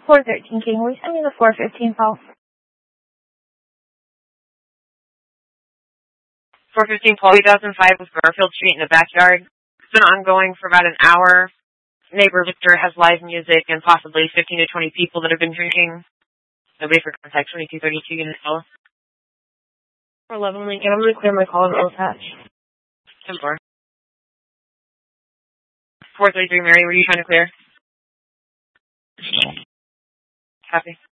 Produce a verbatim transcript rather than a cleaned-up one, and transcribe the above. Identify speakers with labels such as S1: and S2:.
S1: four thirteen King, will you send me the four fifteen call?
S2: four fifteen Paul two thousand five with Garfield Street in the backyard. It's been ongoing for about an hour. Neighbor Victor has live music and possibly fifteen to twenty people that have been drinking. Nobody for contact, twenty-two thirty-two unit call.
S1: four eleven Lincoln, I'm going to clear my call and I'll attach.
S2: ten four. four thirty-three Mary, what are you trying to clear? Copy.